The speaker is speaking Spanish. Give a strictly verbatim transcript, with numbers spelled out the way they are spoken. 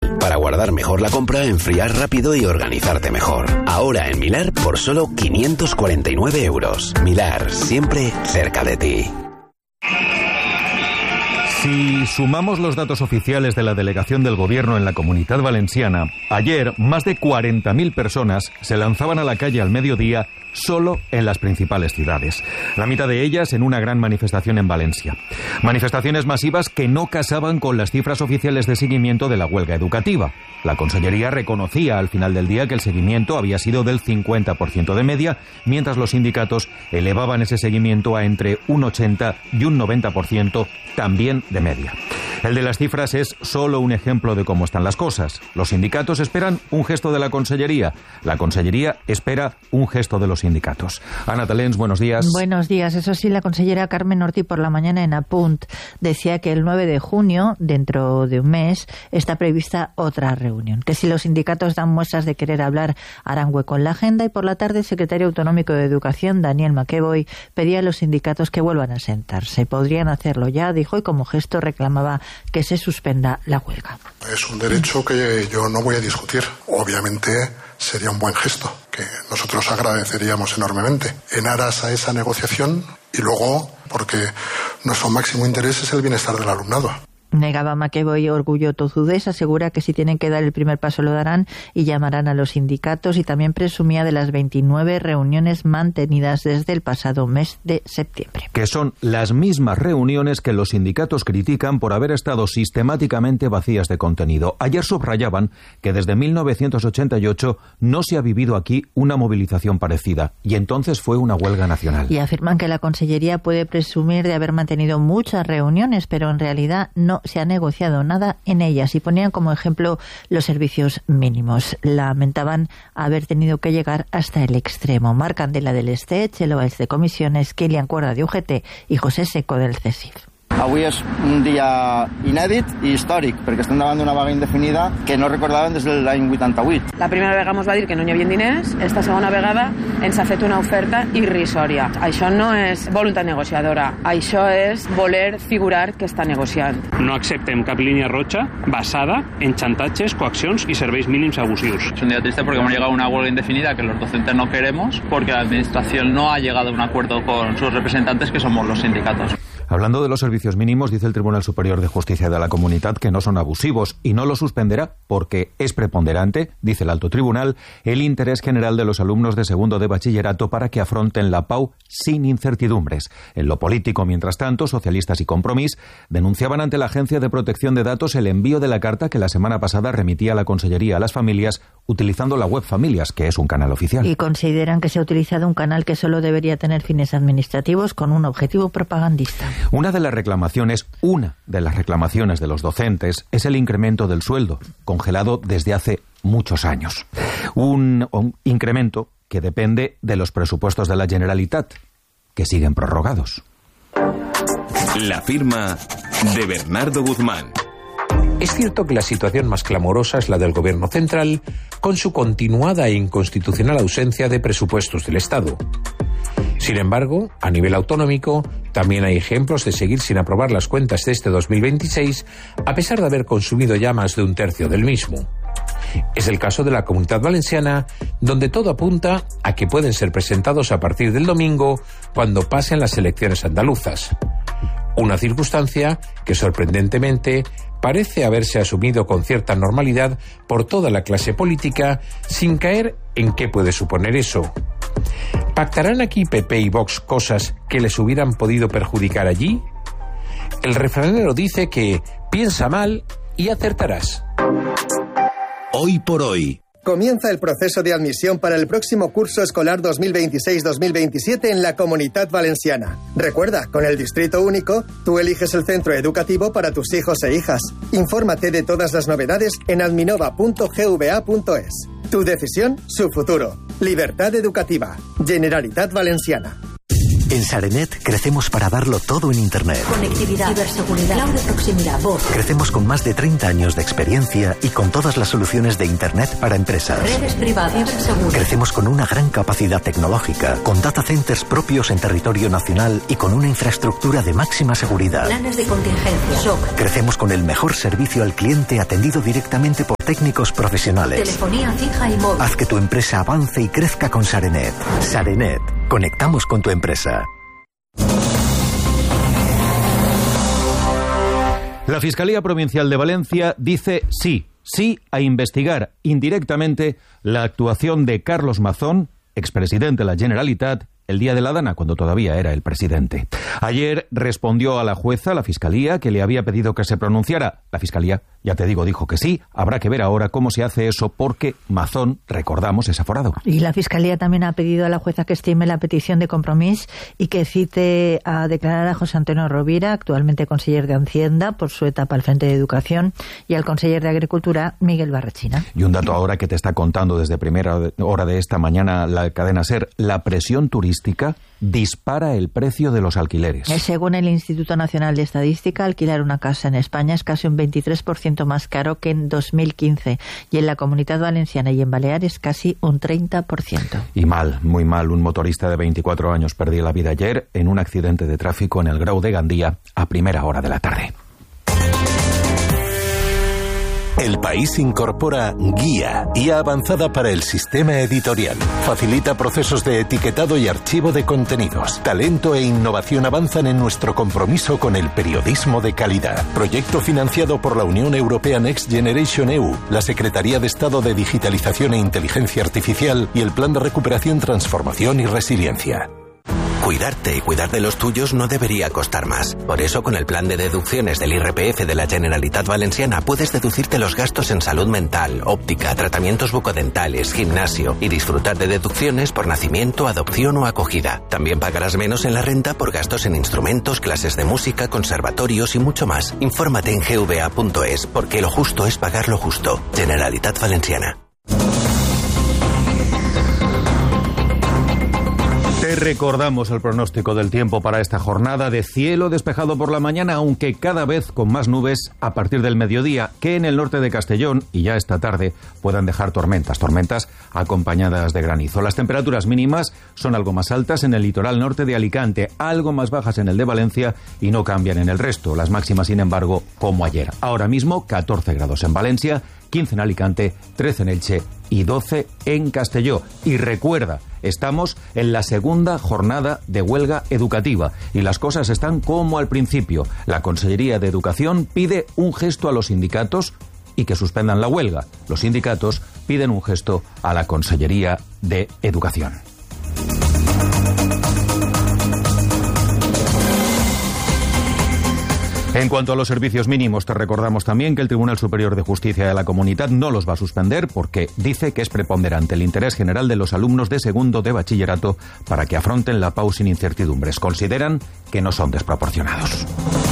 Para guardar mejor la compra, enfriar rápido y organizarte mejor. Ahora en Milar por solo quinientos cuarenta y nueve euros. Milar, siempre cerca de ti. Si sumamos los datos oficiales de la delegación del Gobierno en la Comunitat Valenciana, ayer más de cuarenta mil personas se lanzaban a la calle al mediodía solo en las principales ciudades. La mitad de ellas en una gran manifestación en Valencia. Manifestaciones masivas que no casaban con las cifras oficiales de seguimiento de la huelga educativa. La Consellería reconocía al final del día que el seguimiento había sido del cincuenta por ciento de media, mientras los sindicatos elevaban ese seguimiento a entre un ochenta y un noventa por ciento también de media. El de las cifras es solo un ejemplo de cómo están las cosas. Los sindicatos esperan un gesto de la Consellería. La Consellería espera un gesto de los sindicatos. Ana Talens, buenos días. Buenos días. Eso sí, la consellera Carmen Ortí por la mañana en Apunt decía que el nueve de junio, dentro de un mes, está prevista otra reunión. Que si los sindicatos dan muestras de querer hablar, harán hueco en la agenda. Y por la tarde, el secretario autonómico de Educación, Daniel McEvoy, pedía a los sindicatos que vuelvan a sentarse. Podrían hacerlo ya, dijo, y como gesto reclamaba que se suspenda la huelga. Es un derecho que yo no voy a discutir. Obviamente sería un buen gesto, que nosotros agradeceríamos enormemente, en aras a esa negociación y luego porque nuestro máximo interés es el bienestar del alumnado. Negaba McEvoy orgullo tozudés, asegura que si tienen que dar el primer paso lo darán y llamarán a los sindicatos, y también presumía de las veintinueve reuniones mantenidas desde el pasado mes de septiembre. Que son las mismas reuniones que los sindicatos critican por haber estado sistemáticamente vacías de contenido. Ayer subrayaban que desde mil novecientos ochenta y ocho no se ha vivido aquí una movilización parecida, y entonces fue una huelga nacional. Y afirman que la Consellería puede presumir de haber mantenido muchas reuniones, pero en realidad no se ha negociado nada en ellas, y ponían como ejemplo los servicios mínimos. Lamentaban haber tenido que llegar hasta el extremo. Marc Candela del Este, Chelo Valls de Comisiones, Kilian Cuerda de U G T y José Seco del C E S I F. Avui és un dia inèdit i històric, perquè estem davant d'una vaga indefinida que no recordàvem des de l'any vuitanta-vuit. La primera vegada ens va dir que no hi havia diners, esta segona vegada ens ha fet una oferta irrisòria. Això no és voluntat negociadora, això és voler figurar que està negociant. No acceptem cap línia roja basada en xantatges, coaccions i serveis mínims abusius. Es un día triste porque hemos llegado a una huelga indefinida que los docentes no queremos, porque la administración no ha llegado a un acuerdo con sus representantes, que somos los sindicatos. Hablando de los servicios mínimos, dice el Tribunal Superior de Justicia de la Comunitat que no son abusivos, y no lo suspenderá porque es preponderante, dice el Alto Tribunal, el interés general de los alumnos de segundo de bachillerato para que afronten la P A U sin incertidumbres. En lo político, mientras tanto, Socialistas y Compromís denunciaban ante la Agencia de Protección de Datos el envío de la carta que la semana pasada remitía la Consellería a las familias utilizando la web Familias, que es un canal oficial. Y consideran que se ha utilizado un canal que solo debería tener fines administrativos con un objetivo propagandista. Una de las reclamaciones, una de las reclamaciones de los docentes es el incremento del sueldo, congelado desde hace muchos años. Un, un incremento que depende de los presupuestos de la Generalitat, que siguen prorrogados. La firma de Bernardo Guzmán. Es cierto que la situación más clamorosa es la del Gobierno central, con su continuada e inconstitucional ausencia de presupuestos del Estado. Sin embargo, a nivel autonómico, también hay ejemplos de seguir sin aprobar las cuentas de este dos mil veintiséis, a pesar de haber consumido ya más de un tercio del mismo. Es el caso de la Comunitat Valenciana, donde todo apunta a que pueden ser presentados a partir del domingo, cuando pasen las elecciones andaluzas. Una circunstancia que, sorprendentemente, parece haberse asumido con cierta normalidad por toda la clase política, sin caer en qué puede suponer eso. ¿Pactarán aquí P P y Vox cosas que les hubieran podido perjudicar allí? El refranero dice que piensa mal y acertarás. Hoy por hoy. Comienza el proceso de admisión para el próximo curso escolar dos mil veintiséis dos mil veintisiete en la Comunitat Valenciana. Recuerda, con el Distrito Único, tú eliges el centro educativo para tus hijos e hijas. Infórmate de todas las novedades en adminova punto gva punto es. Tu decisión, su futuro. Libertad educativa. Generalitat Valenciana. En Sarenet crecemos para darlo todo en Internet. Conectividad, ciberseguridad, cloud de proximidad, voz. Crecemos con más de treinta años de experiencia y con todas las soluciones de Internet para empresas. Redes privadas, ciberseguridad. Crecemos con una gran capacidad tecnológica, con data centers propios en territorio nacional y con una infraestructura de máxima seguridad. Planes de contingencia, S O C. Crecemos con el mejor servicio al cliente atendido directamente por técnicos profesionales. Telefonía fija y móvil. Haz que tu empresa avance y crezca con Sarenet. Sarenet. Conectamos con tu empresa. La Fiscalía Provincial de Valencia dice sí, sí a investigar indirectamente la actuación de Carlos Mazón, expresidente de la Generalitat, el día de la Dana, cuando todavía era el presidente. Ayer respondió a la jueza, la Fiscalía, que le había pedido que se pronunciara. La Fiscalía, ya te digo, dijo que sí. Habrá que ver ahora cómo se hace eso, porque Mazón, recordamos, es aforado. Y la Fiscalía también ha pedido a la jueza que estime la petición de Compromís y que cite a declarar a José Antonio Rovira, actualmente conseller de Hacienda, por su etapa al frente de Educación, y al conseller de Agricultura, Miguel Barrachina. Y un dato ahora que te está contando desde primera hora de esta mañana la cadena SER, la presión turística dispara el precio de los alquileres. Según el Instituto Nacional de Estadística, alquilar una casa en España es casi un veintitrés por ciento más caro que en dos mil quince y en la Comunidad Valenciana y en Baleares casi un treinta por ciento. Y mal, muy mal. Un motorista de veinticuatro años perdió la vida ayer en un accidente de tráfico en el Grau de Gandía a primera hora de la tarde. El País incorpora Guía, guía avanzada para el sistema editorial. Facilita procesos de etiquetado y archivo de contenidos. Talento e innovación avanzan en nuestro compromiso con el periodismo de calidad. Proyecto financiado por la Unión Europea Next Generation E U, la Secretaría de Estado de Digitalización e Inteligencia Artificial y el Plan de Recuperación, Transformación y Resiliencia. Cuidarte y cuidar de los tuyos no debería costar más. Por eso, con el plan de deducciones del I R P F de la Generalitat Valenciana puedes deducirte los gastos en salud mental, óptica, tratamientos bucodentales, gimnasio y disfrutar de deducciones por nacimiento, adopción o acogida. También pagarás menos en la renta por gastos en instrumentos, clases de música, conservatorios y mucho más. Infórmate en g v a punto es, porque lo justo es pagar lo justo. Generalitat Valenciana. Te recordamos el pronóstico del tiempo para esta jornada: de cielo despejado por la mañana, aunque cada vez con más nubes a partir del mediodía, que en el norte de Castellón y ya esta tarde puedan dejar tormentas, tormentas acompañadas de granizo. Las temperaturas mínimas son algo más altas en el litoral norte de Alicante, algo más bajas en el de Valencia y no cambian en el resto. Las máximas, sin embargo, como ayer. Ahora mismo catorce grados en Valencia, quince en Alicante, trece en Elche y doce en Castelló. Y recuerda, estamos en la segunda jornada de huelga educativa y las cosas están como al principio. La Consellería de Educación pide un gesto a los sindicatos y que suspendan la huelga. Los sindicatos piden un gesto a la Consellería de Educación. En cuanto a los servicios mínimos, te recordamos también que el Tribunal Superior de Justicia de la Comunidad no los va a suspender porque dice que es preponderante el interés general de los alumnos de segundo de bachillerato para que afronten la P A U sin incertidumbres. Consideran que no son desproporcionados.